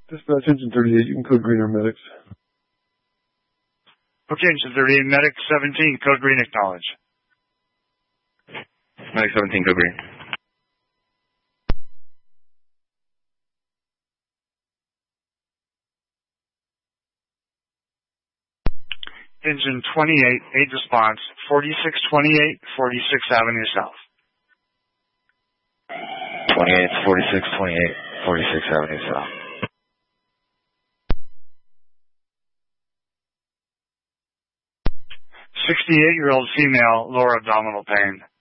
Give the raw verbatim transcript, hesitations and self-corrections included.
Dispatch engine thirty-eight, you can code green or medics. Okay, engine thirty-eight, medic seventeen, code green, acknowledge. Medic seventeen, code green. Engine twenty-eight, aid response, forty-six twenty-eight, forty-six Avenue South. twenty-eight, forty-six twenty-eight, forty-six Avenue South. sixty-eight-year-old female, lower abdominal pain.